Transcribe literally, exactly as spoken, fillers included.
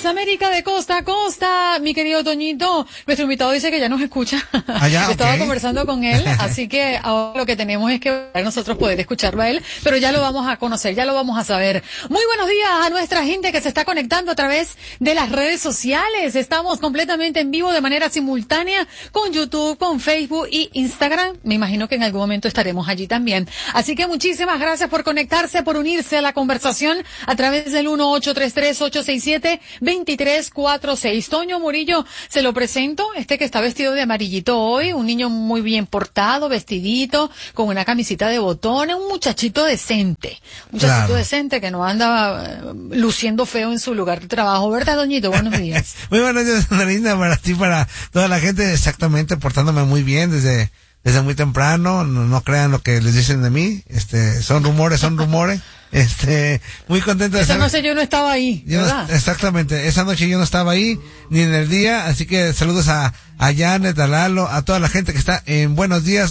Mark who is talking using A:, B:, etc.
A: América de costa a costa, mi querido Toñito. Nuestro invitado dice que ya nos escucha.
B: Allá,
A: Estaba
B: okay.
A: conversando con él, así que ahora lo que tenemos es que nosotros poder escucharlo a él, pero ya lo vamos a conocer, ya lo vamos a saber. Muy buenos días a nuestra gente que se está conectando a través de las redes sociales. Estamos completamente en vivo de manera simultánea con YouTube, con Facebook y Instagram. Me imagino que en algún momento estaremos allí también. Así que muchísimas gracias por conectarse, por unirse a la conversación a través del uno ocho tres tres, ocho seis siete, dos tres cuatro seis. Toño Murillo, se lo presento, este que está vestido de amarillito hoy, un niño muy bien portado, vestidito, con una camisita de botones, un muchachito decente, un muchachito
B: Claro.
A: decente que no anda eh, luciendo feo en su lugar de trabajo, ¿verdad, Doñito? Buenos días.
B: Muy buenos días, Linda, para ti, para toda la gente, exactamente, portándome muy bien desde desde muy temprano, no, no crean lo que les dicen de mí, este, son rumores, son rumores, este, muy contento de
A: Esa
B: estar.
A: noche yo no estaba ahí,
B: Yo no-
A: ¿verdad?
B: exactamente, esa noche yo no estaba ahí, ni en el día, así que saludos a, a Janet, a Lalo, a toda la gente que está en Buenos Días.